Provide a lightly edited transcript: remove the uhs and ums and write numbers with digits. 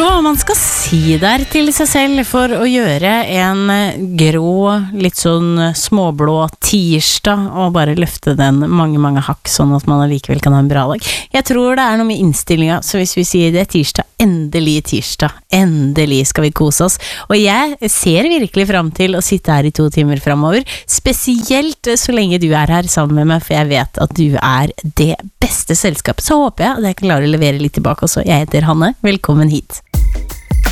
hva man skal si der til seg selv for å gjøre en grå, litt sånn småblå tirsdag og bare løfte den mange hakk sånn at man allikevel kan ha en bra dag. Jeg tror det noe med innstillinga, så hvis vi sier det tirsdag, endelig skal vi kose oss. Og jeg ser virkelig frem til å sitte her i 2 timer fremover, spesielt så lenge du her sammen med meg, for jeg vet at du det beste selskapet. Så håper jeg at jeg kan klare å levere litt tilbake også. Jeg heter Hanne, velkommen hit.